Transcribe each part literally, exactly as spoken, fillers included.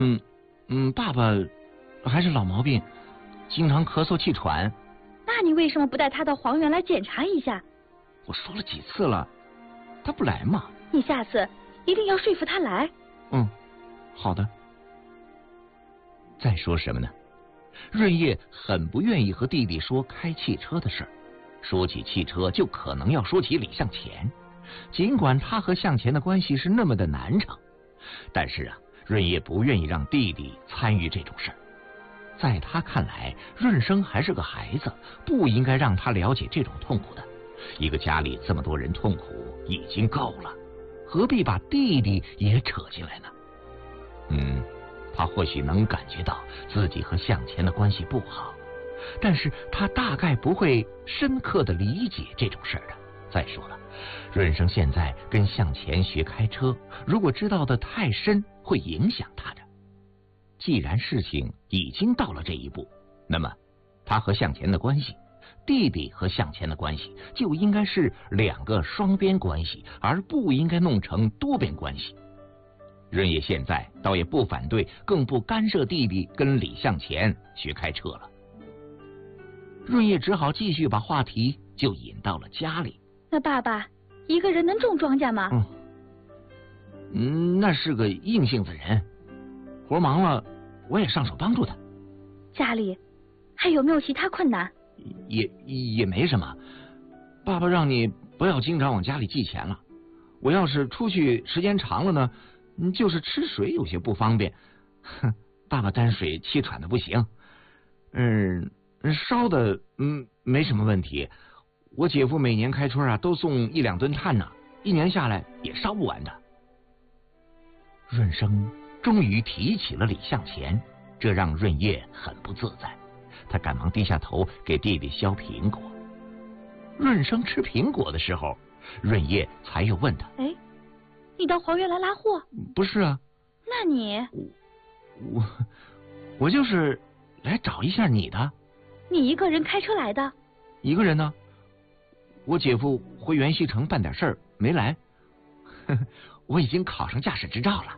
嗯嗯，爸爸还是老毛病，经常咳嗽气喘。 那你为什么不带他到黄园来检查一下？ 我说了几次了，他不来嘛。 你下次一定要说服他来。 嗯，好的。再说什么呢？润叶很不愿意和弟弟说开汽车的事儿，说起汽车就可能要说起李向前。尽管他和向前的关系是那么的难成，但是啊，润叶不愿意让弟弟参与这种事儿。在他看来，润生还是个孩子，不应该让他了解这种痛苦的。一个家里这么多人痛苦已经够了，何必把弟弟也扯进来呢？嗯，他或许能感觉到自己和向前的关系不好，但是他大概不会深刻的理解这种事儿的。再说了，润生现在跟向前学开车，如果知道的太深，会影响他的。既然事情已经到了这一步，那么他和向前的关系，弟弟和向前的关系，就应该是两个双边关系，而不应该弄成多边关系。润叶现在倒也不反对，更不干涉弟弟跟李向前学开车了。润叶只好继续把话题就引到了家里。 那爸爸一个人能种庄稼吗？ 嗯，嗯，那是个硬性子人，活忙了我也上手帮助他。 家里还有没有其他困难？ 也也没什么，爸爸让你不要经常往家里寄钱了。我要是出去时间长了呢，就是吃水有些不方便。哼，爸爸担水气喘的不行。嗯，烧的嗯没什么问题。我姐夫每年开春啊都送一两吨炭呢，一年下来也烧不完的。润生终于提起了李向前，这让润叶很不自在。他赶忙低下头给弟弟削苹果。润生吃苹果的时候，润叶才又问他： 哎，你到黄园来拉货？ 不是啊。 那你我我就是来找一下你的。 你一个人开车来的？ 一个人呢，我姐夫回元溪城办点事儿没来。呵呵，我已经考上驾驶执照了。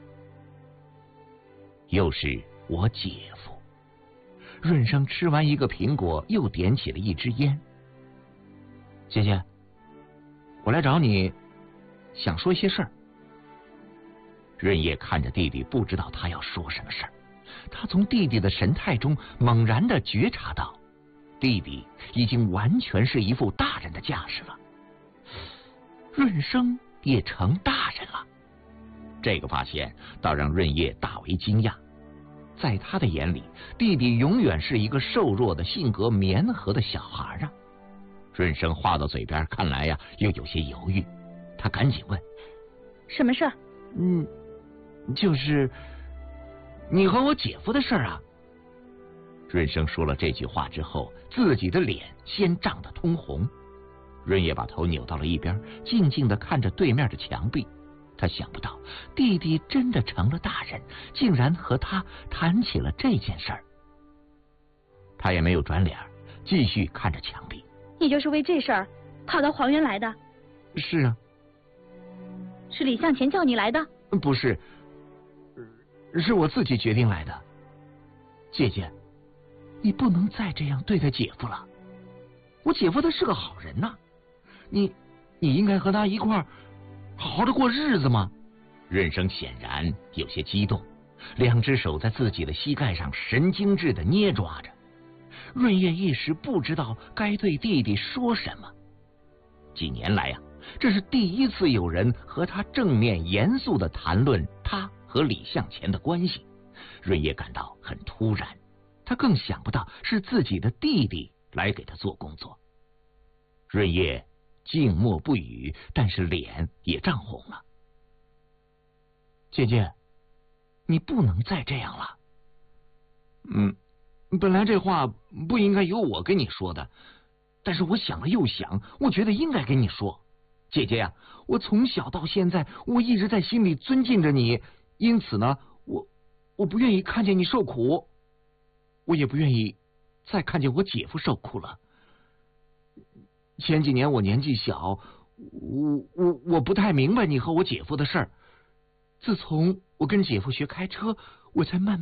又是我姐夫。润生吃完一个苹果，又点起了一支烟。姐姐，我来找你，想说一些事儿。润叶看着弟弟，不知道他要说什么事儿。他从弟弟的神态中猛然的觉察到，弟弟已经完全是一副大人的架势了。润生也成大人了，这个发现倒让润叶大为惊讶。在他的眼里，弟弟永远是一个瘦弱的、性格绵和的小孩啊。润生话到嘴边，看来呀又有些犹豫。他赶紧问： 什么事？ 嗯，就是你和我姐夫的事啊。润生说了这句话之后，自己的脸先涨得通红。润叶把头扭到了一边，静静地看着对面的墙壁。他想不到弟弟真的成了大人，竟然和他谈起了这件事儿。他也没有转脸，继续看着墙壁。 你就是为这事儿跑到黄园来的？ 是啊。 是李向前叫你来的？ 不是，是我自己决定来的。姐姐，你不能再这样对待姐夫了。我姐夫他是个好人呐、啊，你你应该和他一块儿好好的过日子吗？润生显然有些激动，两只手在自己的膝盖上神经质的捏抓着。润叶一时不知道该对弟弟说什么。几年来呀、啊，这是第一次有人和他正面严肃的谈论他和李向前的关系。润叶感到很突然，他更想不到是自己的弟弟来给他做工作。润叶静默不语，但是脸也涨红了。姐姐，你不能再这样了。嗯，本来这话不应该由我跟你说的，但是我想了又想，我觉得应该跟你说。姐姐呀、啊，我从小到现在，我一直在心里尊敬着你，因此呢，我我不愿意看见你受苦，我也不愿意再看见我姐夫受苦了。前几年我年纪小，我我我不太明白你和我姐夫的事儿。自从我跟姐夫学开车， 我才慢